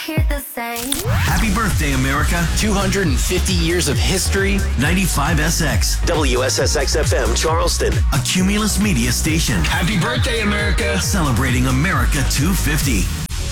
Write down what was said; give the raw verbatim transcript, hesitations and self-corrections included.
hear the same. Happy birthday, America. two hundred fifty years of history. ninety-five S X. W S S X F M, Charleston. A Cumulus Media station. Happy birthday, America. Celebrating America two fifty.